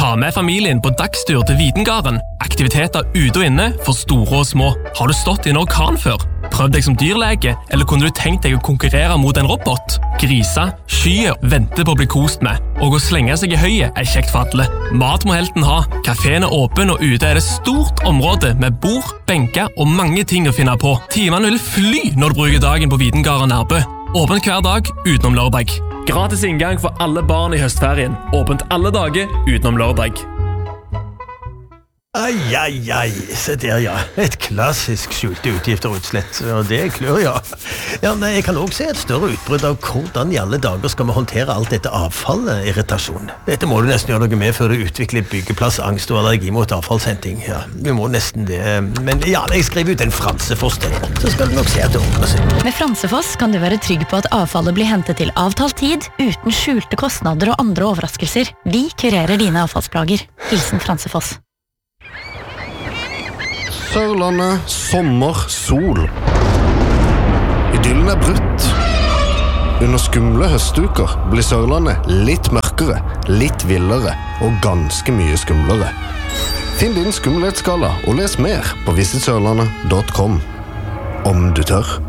Ta med familien på dagstur til Videngarden. Aktiviteter ute og inne for store og små. Har du stått i en orkan før? Prøv deg som dyrlege, eller kunne du tenkt deg å konkurrere mot en robot? Griser, skyer, venter på å bli kost med. Og å slenge seg i høyet er kjekt for alle. Mat må helten ha. Kaféen er åpen, og ute er det stort område med bord, benker og mange ting å finne på. Timene vil fly når du bruker dagen på Videngarden Nærbø. Åpent hver dag utenom lørdag. Gratis inngang for alle barn i høstferien. Åpent alle dager utenom lørdag. Ai, se der, ja. Et klassisk skjulte utgifter og utslett, og det klør, ja. Ja, nei, jeg kan også se et større utbrudd av hvordan i alle dager skal vi håndtere alt dette avfallet, irritasjon. Dette må du nesten gjøre noe med før du utvikler byggeplass, angst og allergi mot avfallshenting. Ja, vi må nesten det. Men ja, jeg skriver ut en Fransefoss til, så skal du nok se at det ordner seg. Med Fransefoss kan du være trygg på at avfallet blir hentet til avtalt tid, uten skjulte kostnader og andre overraskelser. Vi kurerer dine avfallsplager. Hilsen Fransefoss. Sørlandet, sommer, sol. Idyllen er brutt. Under skumle høstuker blir Sørlandet litt mørkere, litt villere og ganske mye skumlere. Finn din skummelhetsskala og les mer på visitsørlandet.com. Om du tør.